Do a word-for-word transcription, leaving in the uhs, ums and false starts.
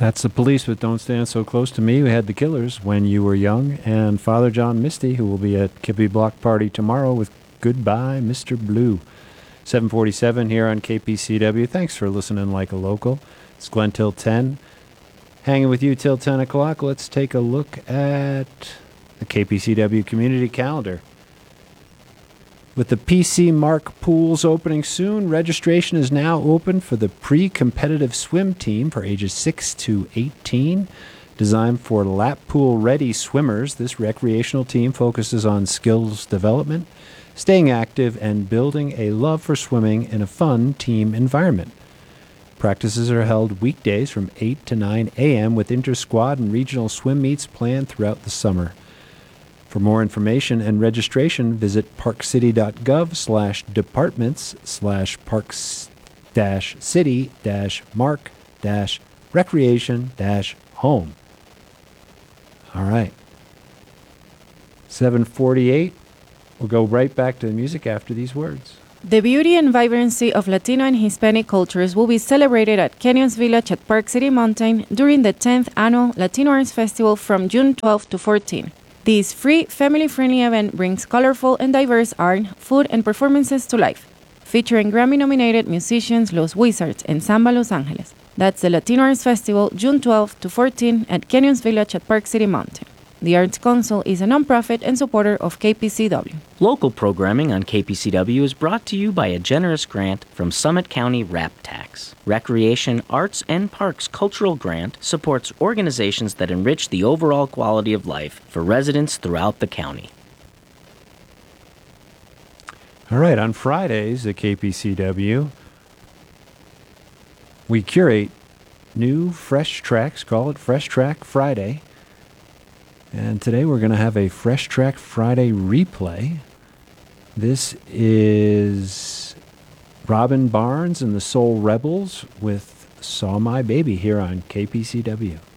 That's the Police with Don't Stand So Close to Me. We had the Killers, When You Were Young, and Father John Misty, who will be at Kippy Block Party tomorrow with Goodbye, Mister Blue. seven forty-seven here on K P C W. Thanks for listening like a local. It's Glenn till ten. Hanging with you till ten o'clock. Let's take a look at the K P C W community calendar. With the P C Mark pools opening soon, registration is now open for the pre-competitive swim team for ages six to eighteen. Designed for lap pool ready swimmers, this recreational team focuses on skills development, staying active, and building a love for swimming in a fun team environment. Practices are held weekdays from eight to nine a.m. with inter-squad and regional swim meets planned throughout the summer. For more information and registration, visit parkcity.gov slash departments slash parks dash city dash mark dash recreation dash home. All right. seven forty-eight. We'll go right back to the music after these words. The beauty and vibrancy of Latino and Hispanic cultures will be celebrated at Canyons Village at Park City Mountain during the tenth Annual Latino Arts Festival from June twelfth to fourteenth. This free, family-friendly event brings colorful and diverse art, food, and performances to life, featuring Grammy-nominated musicians Los Wizards and Samba Los Angeles. That's the Latino Arts Festival, June twelfth to fourteenth at Canyons Village at Park City Mountain. The Arts Council is a nonprofit and supporter of K P C W. Local programming on K P C W is brought to you by a generous grant from Summit County RAP Tax. Recreation, Arts, and Parks Cultural Grant supports organizations that enrich the overall quality of life for residents throughout the county. All right, on Fridays at K P C W, we curate new fresh tracks, call it Fresh Track Friday. And today we're going to have a Fresh Track Friday replay. This is Robin Barnes and the Soul Rebels with Saw My Baby here on K P C W.